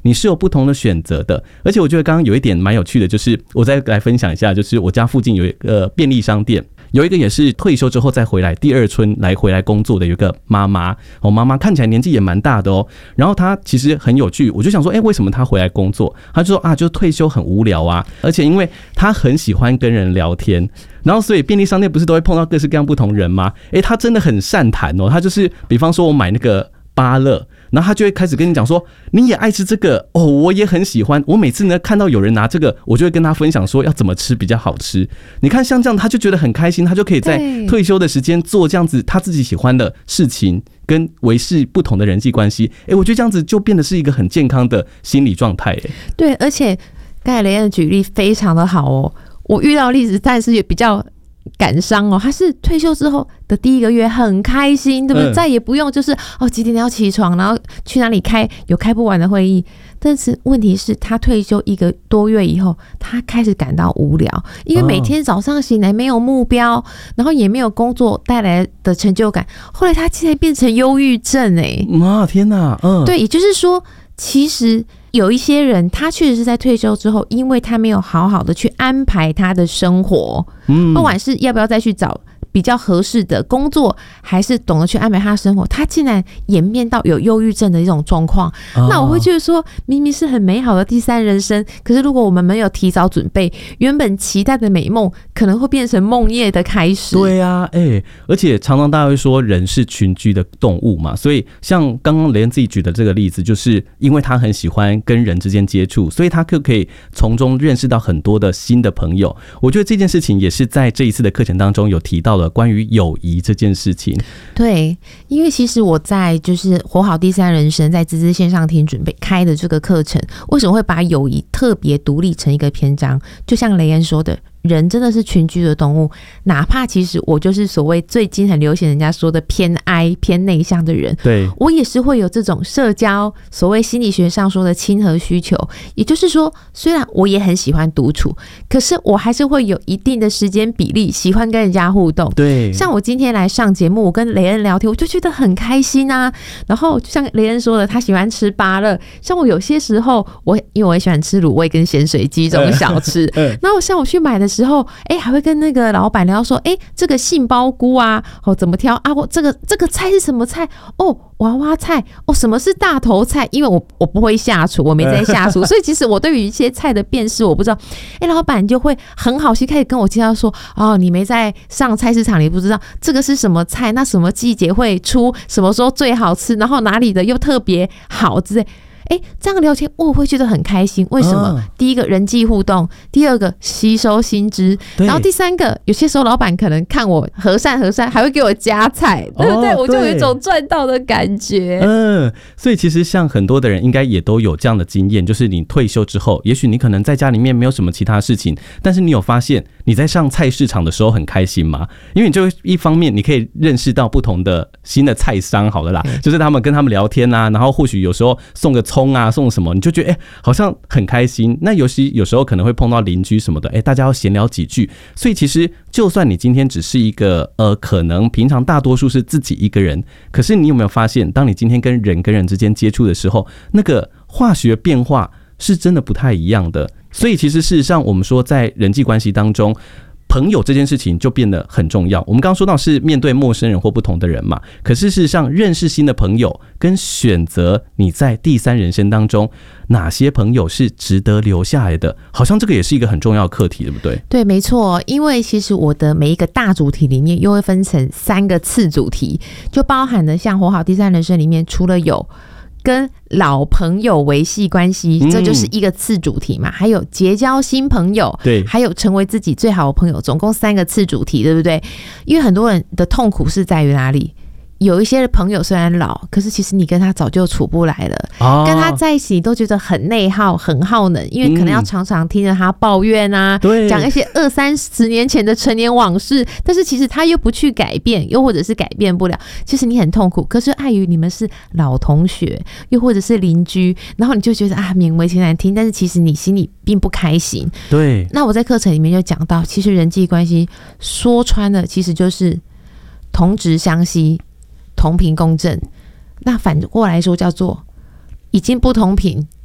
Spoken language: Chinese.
你是有不同的选择的。而且我觉得刚刚有一点蛮有趣的，就是我再来分享一下，就是我家附近有一个便利商店，有一个也是退休之后再回来第二春回来工作的有一个妈妈，妈妈看起来年纪也蛮大的哦。然后她其实很有趣，我就想说，为什么她回来工作？她就说啊，就退休很无聊啊，而且因为她很喜欢跟人聊天，然后所以便利商店不是都会碰到各式各样不同人吗？她真的很善谈哦，她就是比方说我买那个芭乐。然后他就会开始跟你讲说，你也爱吃这个哦，我也很喜欢。我每次呢看到有人拿这个，我就会跟他分享说要怎么吃比较好吃。你看像这样，他就觉得很开心，他就可以在退休的时间做这样子他自己喜欢的事情，跟维系不同的人际关系。我觉得这样子就变得是一个很健康的心理状态。 对，而且刚才雷恩的举例非常的好哦，我遇到的例子但是也比较感伤哦，他是退休之后的第1个月很开心，对不对？再也不用就是几点要起床，然后去哪里有开不完的会议。但是问题是他退休1个多月以后，他开始感到无聊，因为每天早上醒来没有目标，然后也没有工作带来的成就感。后来他竟然变成忧郁症天哪！ 对，也就是说，其实有一些人他确实是在退休之后，因为他没有好好的去安排他的生活，不管是要不要再去找比较合适的工作，还是懂得去安排他的生活，他竟然演变到有忧郁症的一种状况。那我会觉得说，明明是很美好的第三人生，可是如果我们没有提早准备，原本期待的美梦可能会变成梦魇的开始。 对啊，而且常常大家会说人是群居的动物嘛，所以像刚刚雷恩自己举的这个例子，就是因为他很喜欢跟人之间接触，所以他可以从中认识到很多的新的朋友。我觉得这件事情也是在这一次的课程当中有提到了关于友谊这件事情。 对，因为其实我在就是活好第三人生在孜孜线上听准备开的这个课程，为什么会把友谊特别独立成一个篇章？就像雷恩说的，人真的是群居的动物，哪怕其实我就是所谓最近很流行人家说的偏 I 偏内向的人， 对， 我也是会有这种社交所谓心理学上说的亲和需求。也就是说，虽然我也很喜欢独处，可是我还是会有一定的时间比例喜欢跟人家互动。 对， 像我今天来上节目，我跟雷恩聊天，我就觉得很开心啊。然后就像雷恩说的，他喜欢吃芭乐，像我有些时候因为我也喜欢吃卤味跟咸水鸡这种小吃，然后像我去买的时候，还会跟那个老板聊说，这个杏鲍菇啊，怎么挑啊？我这个菜是什么菜？娃娃菜什么是大头菜？因为我不会下厨，我没在下厨，所以其实我对于一些菜的辨识我不知道。老板就会很好心开始跟我介绍说，你没在上菜市场，你不知道这个是什么菜，那什么季节会出，什么时候最好吃，然后哪里的又特别好之类。这样聊天我会觉得很开心。为什么？第一个人际互动，第二个吸收新知，然后第三个有些时候老板可能看我和善还会给我加菜，对不对？我就有一种赚到的感觉。 所以其实像很多的人应该也都有这样的经验，就是你退休之后，也许你可能在家里面没有什么其他事情，但是你有发现你在上菜市场的时候很开心吗？因为你就一方面你可以认识到不同的新的菜商，好了啦，就是跟他们聊天啊，然后或许有时候送个葱啊，送什么，你就觉得好像很开心。那有时候可能会碰到邻居什么的，大家要闲聊几句。所以其实就算你今天只是一个可能平常大多数是自己一个人，可是你有没有发现，当你今天跟人之间接触的时候，那个化学变化是真的不太一样的。所以其实事实上我们说在人际关系当中，朋友这件事情就变得很重要。我们刚刚说到是面对陌生人或不同的人嘛，可是事实上认识新的朋友跟选择你在第三人生当中哪些朋友是值得留下来的，好像这个也是一个很重要的课题，对不对？ 对，没错。因为其实我的每一个大主题里面又会分成3个次主题，就包含了像活好第三人生里面除了有跟老朋友维系关系，这就是一个次主题嘛，还有结交新朋友， 对， 还有成为自己最好的朋友，总共3个次主题，对不对？因为很多人的痛苦是在于哪里？有一些朋友虽然老，可是其实你跟他早就处不来了，跟他在一起你都觉得很内耗很耗能，因为可能要常常听着他抱怨啊，讲一些20-30年前的陈年往事，但是其实他又不去改变，又或者是改变不了，其实你很痛苦。可是碍于你们是老同学又或者是邻居，然后你就觉得勉为其难听，但是其实你心里并不开心。 对， 那我在课程里面就讲到，其实人际关系说穿了其实就是同质相吸，同频共振。那反过来说叫做已经不同频，